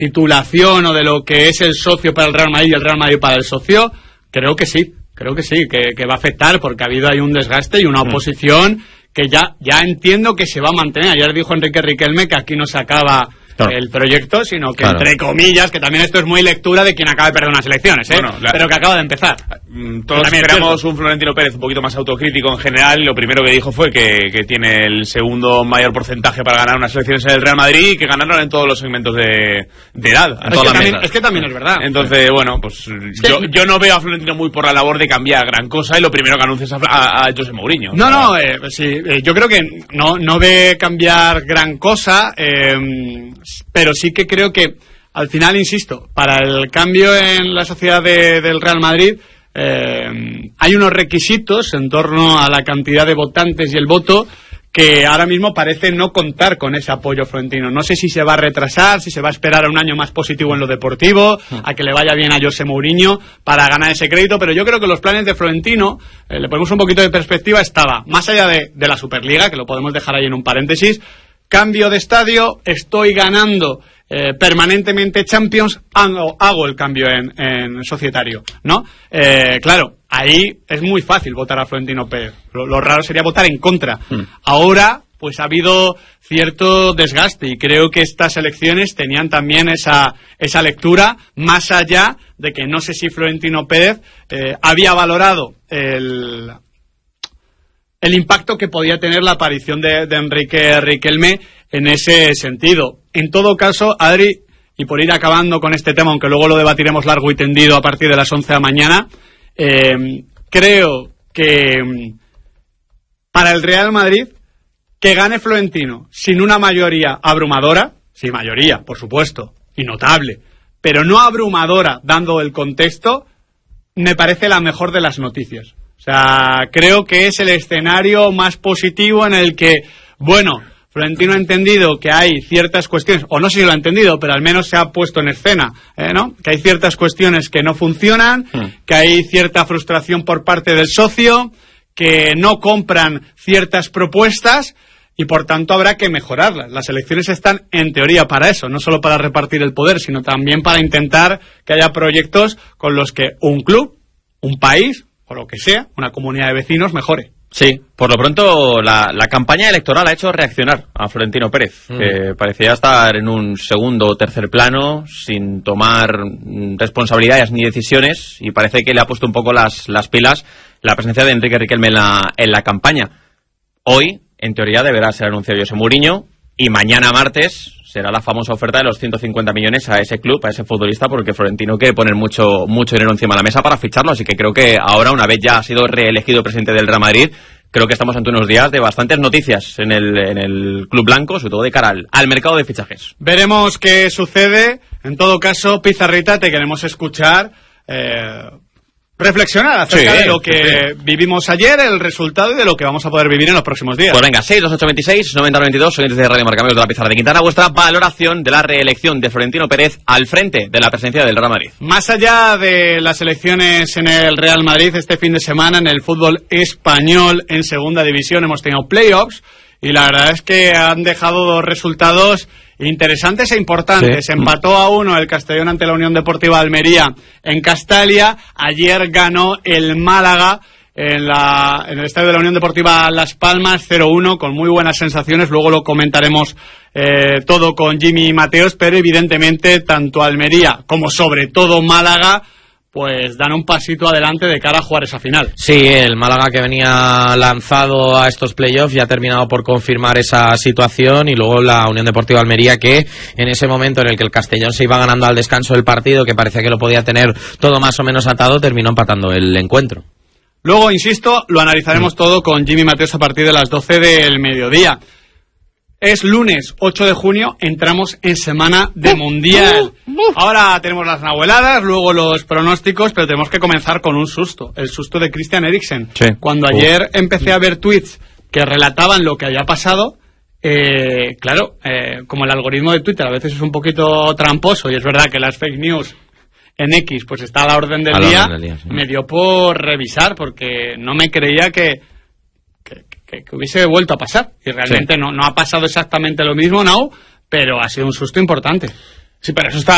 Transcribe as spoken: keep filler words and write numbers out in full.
titulación o de lo que es el socio para el Real Madrid y el Real Madrid para el socio, creo que sí, creo que sí, que, que va a afectar porque ha habido ahí un desgaste y una oposición mm. que ya, ya entiendo que se va a mantener. Ayer dijo Enrique Riquelme que aquí no se acaba claro. el proyecto, sino que claro. entre comillas, que también esto es muy lectura de quien acaba de perder unas elecciones, ¿eh? Bueno, la... pero que acaba de empezar. Todos esperamos un Florentino Pérez un poquito más autocrítico en general. Lo primero que dijo fue que, que tiene el segundo mayor porcentaje para ganar unas elecciones en el Real Madrid y que ganaron en todos los segmentos de, de edad. Es que, también, es que también es verdad. Entonces, bueno, pues es yo, que... yo no veo a Florentino muy por la labor de cambiar gran cosa y lo primero que anuncia es a, a, a José Mourinho. No, no, eh, sí, eh, yo creo que no, no ve cambiar gran cosa, eh, pero sí que creo que al final, insisto, para el cambio en la sociedad de, del Real Madrid eh, hay unos requisitos en torno a la cantidad de votantes y el voto que ahora mismo parece no contar con ese apoyo florentino. No sé si se va a retrasar, si se va a esperar a un año más positivo en lo deportivo, a que le vaya bien a José Mourinho para ganar ese crédito, pero yo creo que los planes de Florentino, eh, le ponemos un poquito de perspectiva, estaba más allá de, de la Superliga, que lo podemos dejar ahí en un paréntesis, cambio de estadio, estoy ganando Eh, permanentemente Champions, hago, hago el cambio en, en societario, ¿no? Eh, claro, ahí es muy fácil votar a Florentino Pérez. Lo, lo raro sería votar en contra. Mm. Ahora, pues ha habido cierto desgaste y creo que estas elecciones tenían también esa, esa lectura, más allá de que no sé si Florentino Pérez eh, había valorado el... el impacto que podía tener la aparición de, de Enrique Riquelme en ese sentido. En todo caso, Adri, y por ir acabando con este tema, aunque luego lo debatiremos largo y tendido a partir de las once de la mañana, eh, creo que para el Real Madrid, que gane Florentino sin una mayoría abrumadora, sí, mayoría, por supuesto, y notable, pero no abrumadora, dando el contexto, me parece la mejor de las noticias. O sea, creo que es el escenario más positivo en el que, bueno, Florentino ha entendido que hay ciertas cuestiones, o no sé si lo ha entendido, pero al menos se ha puesto en escena, ¿eh, ¿no? Que hay ciertas cuestiones que no funcionan, mm. que hay cierta frustración por parte del socio, que no compran ciertas propuestas y por tanto habrá que mejorarlas. Las elecciones están en teoría para eso, no solo para repartir el poder, sino también para intentar que haya proyectos con los que un club, un país, o lo que sea, una comunidad de vecinos mejore. Sí, por lo pronto la, la campaña electoral ha hecho reaccionar a Florentino Pérez, mm. que parecía estar en un segundo o tercer plano, sin tomar responsabilidades ni decisiones, y parece que le ha puesto un poco las, las pilas la presencia de Enrique Riquelme en la, en la campaña. Hoy, en teoría, deberá ser anunciado José Mourinho, y mañana martes será la famosa oferta de los ciento cincuenta millones a ese club, a ese futbolista, porque Florentino quiere poner mucho mucho dinero encima de la mesa para ficharlo, así que creo que ahora, una vez ya ha sido reelegido presidente del Real Madrid, creo que estamos ante unos días de bastantes noticias en el, en el club blanco, sobre todo de cara al, al mercado de fichajes. Veremos qué sucede. En todo caso, Pizarrita, te queremos escuchar eh, reflexionar acerca sí, de lo que sí. vivimos ayer, el resultado y de lo que vamos a poder vivir en los próximos días. Pues venga, seis dos ocho veintiséis noventa veintidós, oyentes de Radio Marca, amigos de la Pizarra de Quintana, vuestra valoración de la reelección de Florentino Pérez al frente de la presidencia del Real Madrid. Más allá de las elecciones en el Real Madrid, este fin de semana en el fútbol español en segunda división hemos tenido playoffs y la verdad es que han dejado dos resultados interesantes e importantes. Sí. Empató a uno el Castellón ante la Unión Deportiva Almería en Castalia. Ayer ganó el Málaga en, la, en el estadio de la Unión Deportiva Las Palmas cero uno con muy buenas sensaciones. Luego lo comentaremos eh, todo con Jimmy Mateos, pero evidentemente tanto Almería como sobre todo Málaga pues dan un pasito adelante de cara a jugar esa final. Sí, el Málaga que venía lanzado a estos playoffs ya ha terminado por confirmar esa situación, y luego la Unión Deportiva Almería, que en ese momento en el que el Castellón se iba ganando al descanso del partido, que parecía que lo podía tener todo más o menos atado, terminó empatando el encuentro. Luego, insisto, lo analizaremos mm. todo con Jimmy Mateos a partir de las doce del mediodía. Es lunes ocho de junio, entramos en semana de Mundial. Ahora tenemos las nahueladas, luego los pronósticos, pero tenemos que comenzar con un susto, el susto de Christian Eriksen. Sí. Cuando ayer uh. empecé a ver tweets que relataban lo que había pasado, eh, claro, eh, como el algoritmo de Twitter a veces es un poquito tramposo, y es verdad que las fake news en X pues está a la orden del a día, orden del día sí. me dio por revisar, porque no me creía que... Que, que hubiese vuelto a pasar, y realmente sí. no, no ha pasado exactamente lo mismo, no, pero ha sido un susto importante. Sí, pero eso está